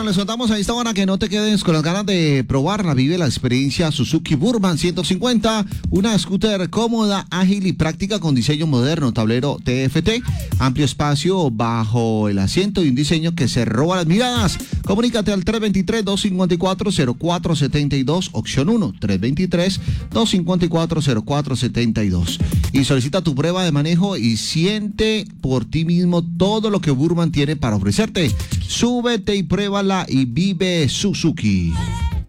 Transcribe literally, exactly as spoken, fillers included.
les contamos a esta hora que no te quedes con las ganas de probarla. Vive la experiencia Suzuki Burman ciento cincuenta, una scooter cómoda, ágil y práctica con diseño moderno, tablero T F T, amplio espacio bajo el asiento y un diseño que se roba las miradas. Comunícate al tres dos tres, dos cinco cuatro, cero cuatro siete dos, opción uno, tres dos tres, dos cinco cuatro, cero cuatro siete dos. Y solicita tu prueba de manejo y siente por ti mismo todo lo que Burman tiene para ofrecerte. Súbete y pruébala y vive Suzuki.